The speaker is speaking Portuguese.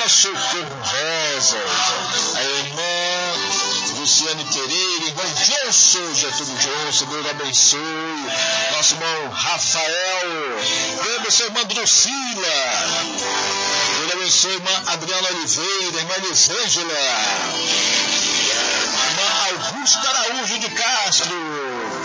Socorro Rosas, a irmã Luciane Pereira, irmão Johnson, Getúlio Johnson, Deus abençoe, nosso irmão Rafael, Deus abençoe, irmã Drusila, Deus abençoe, irmã Adriana Oliveira, irmã Elisângela, irmã Augusta Araújo de Castro,